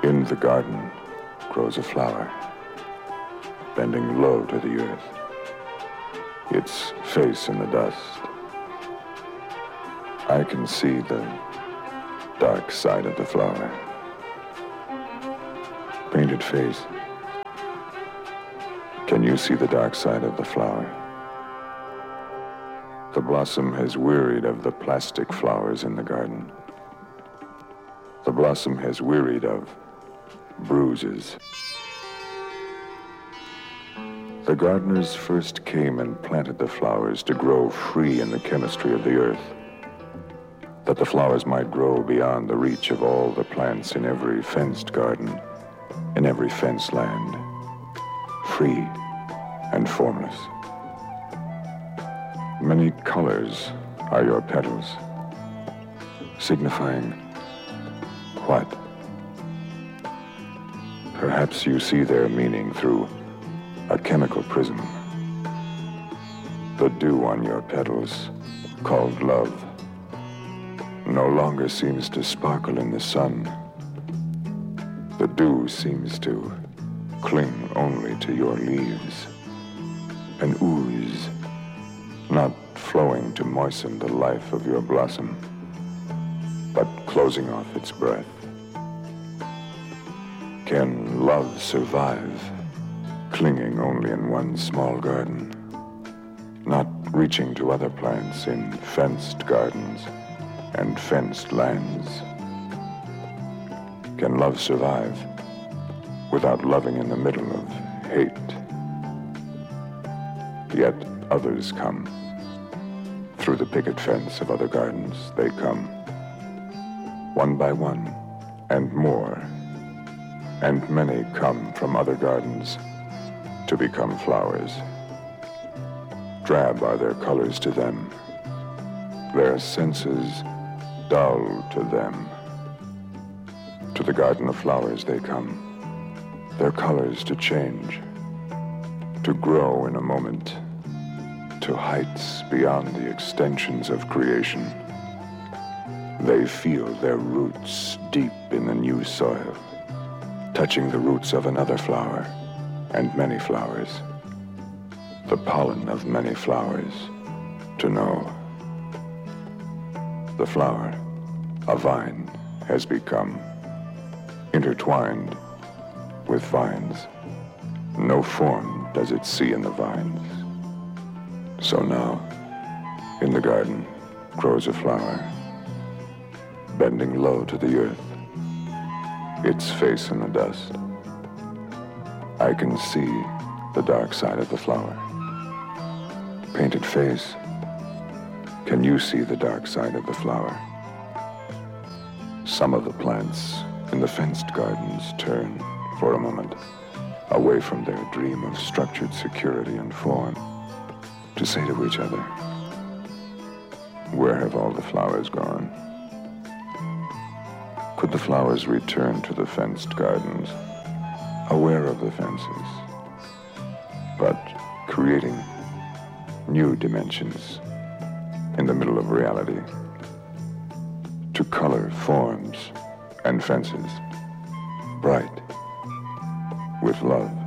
In the garden grows a flower, bending low to the earth, its face in the dust. I can see the dark side of the flower. Painted face. Can you see the dark side of the flower? The blossom has wearied of the plastic flowers in the garden. The blossom has wearied of bruises. The gardeners first came and planted the flowers to grow free in the chemistry of the earth, that the flowers might grow beyond the reach of all the plants in every fenced garden, in every fenced land, free and formless. Many colors are your petals, signifying what? Perhaps you see their meaning through a chemical prism. The dew on your petals, called love, no longer seems to sparkle in the sun. The dew seems to cling only to your leaves, an ooze, not flowing to moisten the life of your blossom, but closing off its breath. Can love survive, clinging only in one small garden, not reaching to other plants in fenced gardens and fenced lands? Can love survive without loving in the middle of hate? Yet others come. Through the picket fence of other gardens, they come, one by one, and more, and many come from other gardens to become flowers. Drab are their colors to them, their senses dull to them. To the garden of flowers they come, their colors to change, to grow in a moment, to heights beyond the extensions of creation. They feel their roots deep in the new soil, touching the roots of another flower and many flowers, the pollen of many flowers, to know. The flower, a vine, has become intertwined with vines. No form does it see in the vines. So now, in the garden, grows a flower, bending low to the earth, its face in the dust. I can see the dark side of the flower. Painted face, can you see the dark side of the flower? Some of the plants in the fenced gardens turn, for a moment, away from their dream of structured security and form, to say to each other, where have all the flowers gone? Could the flowers return to the fenced gardens, aware of the fences, but creating new dimensions in the middle of reality, to color forms and fences bright with love?